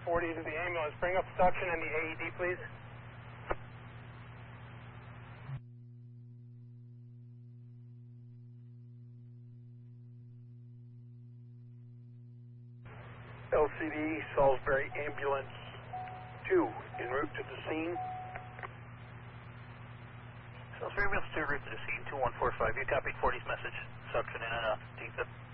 40 to the ambulance. Bring up suction and the AED, please. LCD, Salisbury Ambulance 2, en route to the scene. Salisbury Ambulance 2, route to the scene, 2145. You copied 40's message. Suction in and out. T-tip.